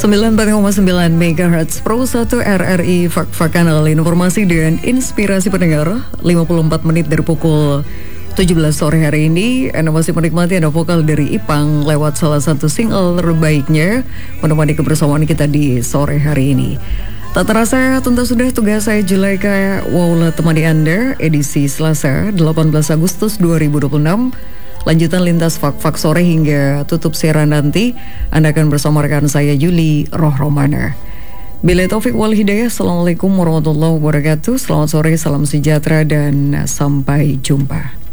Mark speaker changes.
Speaker 1: 94,9 MHz Pro 1 RRI Fak Kanal informasi dan inspirasi pendengar 54 menit dari pukul 17 sore hari ini. Anda masih menikmati ada vokal dari Ipang lewat salah satu single terbaiknya menemani kebersamaan kita di sore hari ini. Tak terasa tentu sudah tugas saya Julaika Waula temani Anda edisi Selasa 18 Agustus 2026. Lanjutan lintas fak-fak sore hingga tutup siaran nanti, Anda akan bersama rekan saya Yuli Rohrohmana. Bila taufik wal hidayah, Assalamualaikum warahmatullahi wabarakatuh. Selamat sore, salam sejahtera dan sampai jumpa.